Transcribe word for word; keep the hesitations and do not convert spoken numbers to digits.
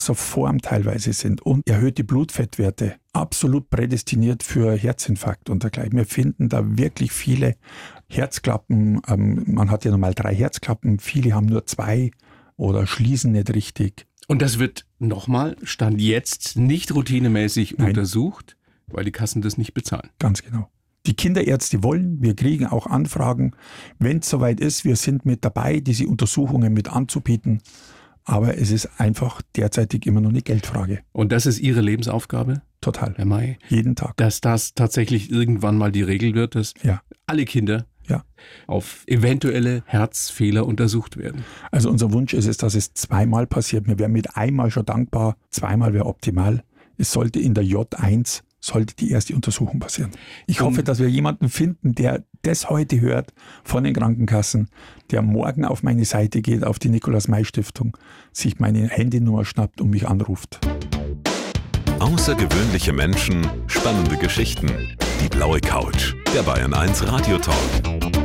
so Form teilweise sind und erhöhte Blutfettwerte, absolut prädestiniert für Herzinfarkt und dergleichen. Wir finden da wirklich viele Herzklappen. Ähm, man hat ja normal drei Herzklappen, viele haben nur zwei oder schließen nicht richtig. Und das wird nochmal, Stand jetzt, nicht routinemäßig Nein. untersucht, weil die Kassen das nicht bezahlen. Ganz genau. Die Kinderärzte wollen, wir kriegen auch Anfragen, wenn es soweit ist, wir sind mit dabei, diese Untersuchungen mit anzubieten. Aber es ist einfach derzeitig immer noch eine Geldfrage. Und das ist Ihre Lebensaufgabe? Total. Herr May? Jeden Tag. Dass das tatsächlich irgendwann mal die Regel wird, dass ja. alle Kinder ja. auf eventuelle Herzfehler untersucht werden. Also unser Wunsch ist es, dass es zweimal passiert. Wir wären mit einmal schon dankbar, zweimal wäre optimal. Es sollte in der J eins sollte die erste Untersuchung passieren. Ich hoffe, dass wir jemanden finden, der das heute hört von den Krankenkassen, der morgen auf meine Seite geht, auf die Nikolaus-May-Stiftung, sich meine Handynummer schnappt und mich anruft. Außergewöhnliche Menschen, spannende Geschichten. Die blaue Couch, der Bayern eins Radio Talk.